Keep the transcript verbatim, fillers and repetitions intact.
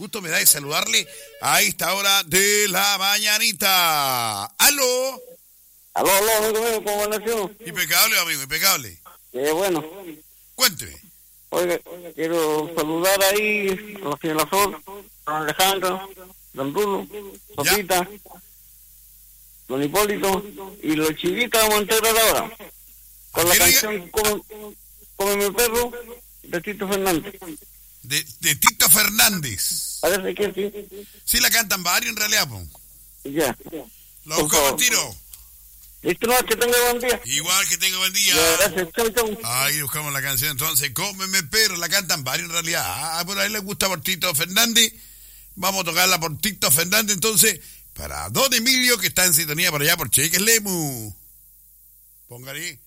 Gusto me da de saludarle a esta hora de la mañanita. ¡Aló! Aló, aló, amigo mío, ¿cómo amaneció? Impecable, amigo, impecable. Eh, bueno. Cuénteme. Oiga, quiero saludar ahí a la señora Sol, a Alejandra, don Rulo, Sopita, don Hipólito y los chivitas de Montero de ahora. Con la canción Come, Come mi perro de Tito Fernández. De, de Tito Fernández. Parece que sí. Sí, la cantan varios en realidad, po. Ya. Lo buscamos al tiro. Listo, no, que tenga buen día. Igual que tenga buen día. Ya, gracias, chau, chau. Ahí buscamos la canción entonces, Cómeme Perro, la cantan varios en realidad. Ah, por ahí les gusta por Tito Fernández. Vamos a tocarla por Tito Fernández entonces, para Don Emilio, que está en sintonía por allá por Cheques Lemu. Póngale.